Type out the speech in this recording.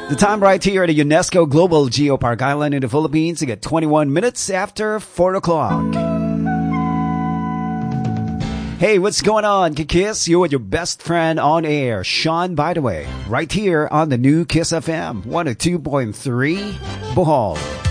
The time right here at the UNESCO Global Geopark Island in the Philippines. You get 21 minutes after 4 o'clock. Hey, what's going on, Kiss? You and your best friend on air, Sean, by the way, right here on the new Kiss FM 102.3 Bohol.